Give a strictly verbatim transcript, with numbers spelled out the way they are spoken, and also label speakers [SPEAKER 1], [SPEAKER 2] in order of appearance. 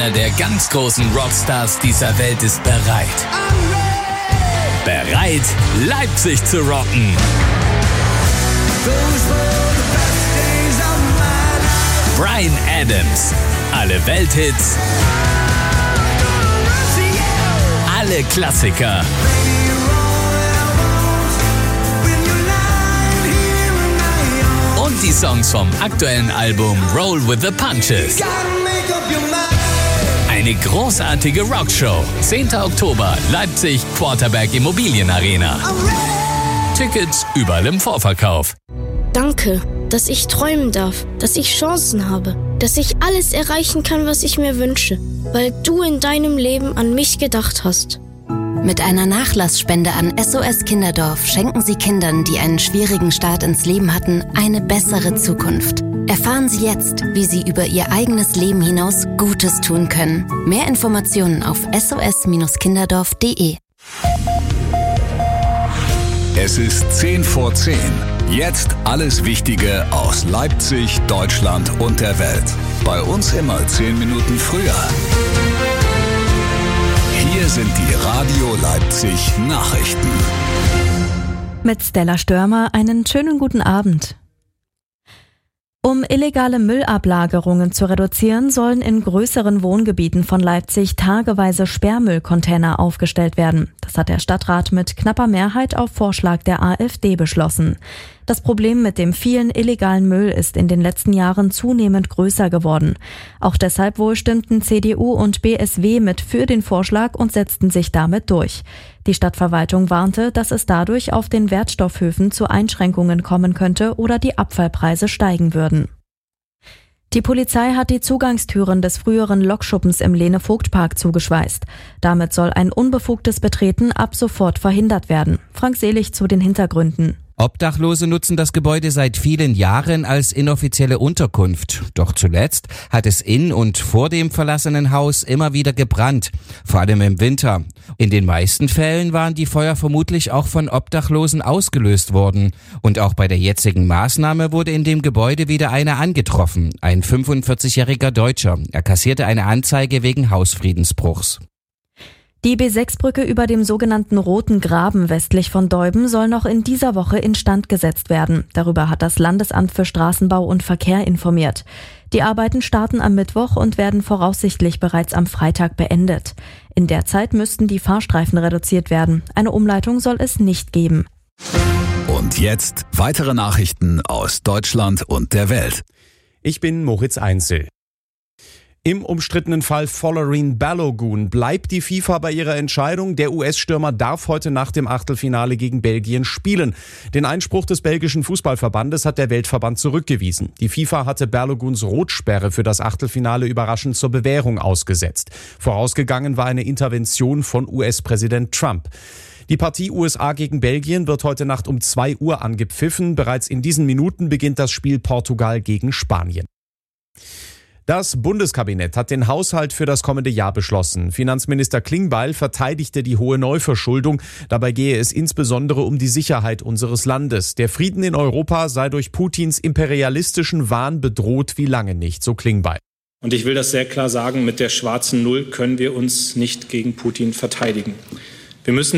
[SPEAKER 1] Einer der ganz großen Rockstars dieser Welt ist bereit. Bereit, Leipzig zu rocken. Bryan Adams. Alle Welthits. Alle Klassiker. Und die Songs vom aktuellen Album Roll with the Punches. Eine großartige Rockshow. zehnter Oktober, Leipzig, Quarterberg Immobilienarena. Tickets überall im Vorverkauf.
[SPEAKER 2] Danke, dass ich träumen darf, dass ich Chancen habe, dass ich alles erreichen kann, was ich mir wünsche, weil du in deinem Leben an mich gedacht hast.
[SPEAKER 3] Mit einer Nachlassspende an S O S Kinderdorf schenken Sie Kindern, die einen schwierigen Start ins Leben hatten, eine bessere Zukunft. Erfahren Sie jetzt, wie Sie über Ihr eigenes Leben hinaus Gutes tun können. Mehr Informationen auf s o s kinderdorf punkt d e.
[SPEAKER 4] Es ist zehn vor zehn. Jetzt alles Wichtige aus Leipzig, Deutschland und der Welt. Bei uns immer zehn Minuten früher. Hier sind die Radio Leipzig Nachrichten.
[SPEAKER 5] Mit Stella Störmer einen schönen guten Abend. Um illegale Müllablagerungen zu reduzieren, sollen in größeren Wohngebieten von Leipzig tageweise Sperrmüllcontainer aufgestellt werden. Das hat der Stadtrat mit knapper Mehrheit auf Vorschlag der AfD beschlossen. Das Problem mit dem vielen illegalen Müll ist in den letzten Jahren zunehmend größer geworden. Auch deshalb wohl stimmten C D U und B S W mit für den Vorschlag und setzten sich damit durch. Die Stadtverwaltung warnte, dass es dadurch auf den Wertstoffhöfen zu Einschränkungen kommen könnte oder die Abfallpreise steigen würden. Die Polizei hat die Zugangstüren des früheren Lokschuppens im Lene-Vogt-Park zugeschweißt. Damit soll ein unbefugtes Betreten ab sofort verhindert werden. Frank Selig zu den Hintergründen.
[SPEAKER 6] Obdachlose nutzen das Gebäude seit vielen Jahren als inoffizielle Unterkunft. Doch zuletzt hat es in und vor dem verlassenen Haus immer wieder gebrannt, vor allem im Winter. In den meisten Fällen waren die Feuer vermutlich auch von Obdachlosen ausgelöst worden. Und auch bei der jetzigen Maßnahme wurde in dem Gebäude wieder einer angetroffen, ein fünfundvierzigjähriger Deutscher. Er kassierte eine Anzeige wegen Hausfriedensbruchs.
[SPEAKER 5] Die B sechs Brücke über dem sogenannten Roten Graben westlich von Deuben soll noch in dieser Woche instand gesetzt werden. Darüber hat das Landesamt für Straßenbau und Verkehr informiert. Die Arbeiten starten am Mittwoch und werden voraussichtlich bereits am Freitag beendet. In der Zeit müssten die Fahrstreifen reduziert werden. Eine Umleitung soll es nicht geben.
[SPEAKER 4] Und jetzt weitere Nachrichten aus Deutschland und der Welt.
[SPEAKER 7] Ich bin Moritz Einzel. Im umstrittenen Fall Folarin Balogun bleibt die FIFA bei ihrer Entscheidung. Der U S-Stürmer darf heute nach dem Achtelfinale gegen Belgien spielen. Den Einspruch des belgischen Fußballverbandes hat der Weltverband zurückgewiesen. Die FIFA hatte Baloguns Rotsperre für das Achtelfinale überraschend zur Bewährung ausgesetzt. Vorausgegangen war eine Intervention von U S-Präsident Trump. Die Partie U S A gegen Belgien wird heute Nacht um zwei Uhr angepfiffen. Bereits in diesen Minuten beginnt das Spiel Portugal gegen Spanien. Das Bundeskabinett hat den Haushalt für das kommende Jahr beschlossen. Finanzminister Klingbeil verteidigte die hohe Neuverschuldung. Dabei gehe es insbesondere um die Sicherheit unseres Landes. Der Frieden in Europa sei durch Putins imperialistischen Wahn bedroht wie lange nicht, so Klingbeil.
[SPEAKER 8] Und ich will das sehr klar sagen, mit der schwarzen Null können wir uns nicht gegen Putin verteidigen. Wir müssen